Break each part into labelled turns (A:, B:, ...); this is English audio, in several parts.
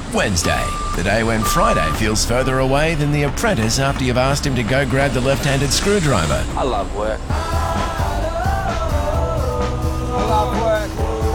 A: Wednesday, the day when Friday feels further away than The Apprentice after you've asked him to go grab the left-handed screwdriver.
B: I love work. I love work.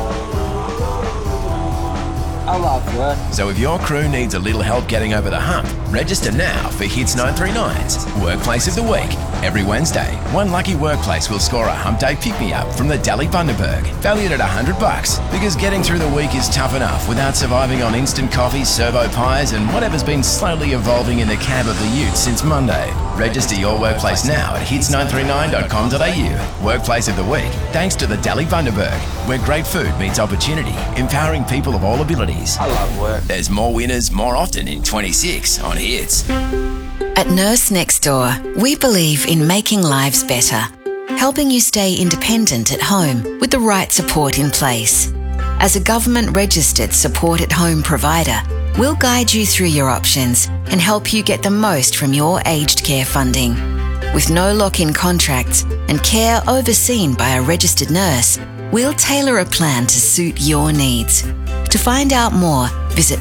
B: I love work.
A: So if your crew needs a little help getting over the hump, register now for Hits 939's Workplace of the Week. Every Wednesday, one lucky workplace will score a hump day pick-me-up from the Deli Bundaberg, valued at $100, because getting through the week is tough enough without surviving on instant coffee, servo pies, and whatever's been slowly evolving in the cab of the ute since Monday. Register your workplace now at hits939.com.au. Workplace of the Week, thanks to the Deli Bundaberg, where great food meets opportunity, empowering people of all abilities.
B: I love work.
A: There's more winners more often in 26 on Hits.
C: At Nurse Next Door, we believe in making lives better, helping you stay independent at home with the right support in place. As a government-registered support-at-home provider, we'll guide you through your options and help you get the most from your aged care funding. With no lock-in contracts and care overseen by a registered nurse, we'll tailor a plan to suit your needs. To find out more, visit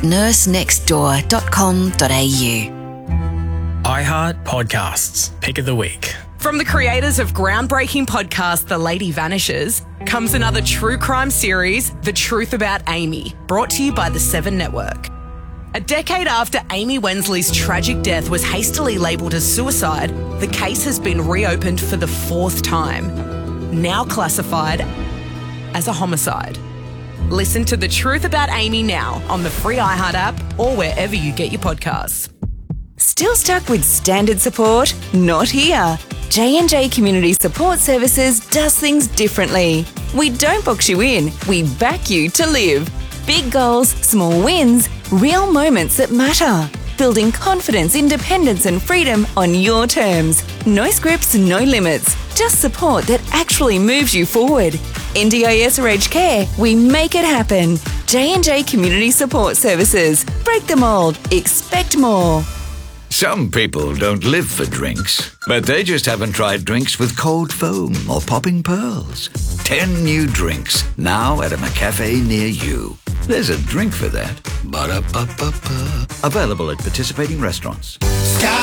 C: nursenextdoor.com.au.
D: iHeart Podcasts, Pick of the Week.
E: From the creators of groundbreaking podcast The Lady Vanishes comes another true crime series, The Truth About Amy, brought to you by the Seven Network. A decade after Amy Wensley's tragic death was hastily labelled as suicide, the case has been reopened for the fourth time, now classified as a homicide. Listen to The Truth About Amy now on the free iHeart app or wherever you get your podcasts.
F: Still stuck with standard support? Not here. J&J Community Support Services does things differently. We don't box you in, we back you to live. Big goals, small wins, real moments that matter. Building confidence, independence and freedom on your terms. No scripts, no limits. Just support that actually moves you forward. NDIS or aged care, we make it happen. J&J Community Support Services. Break the mould. Expect more.
G: Some people don't live for drinks, but they just haven't tried drinks with cold foam or popping pearls. 10 new drinks, now at a McCafe near you. There's a drink for that. Ba-da-ba-ba-ba. Available at participating restaurants.
H: Sky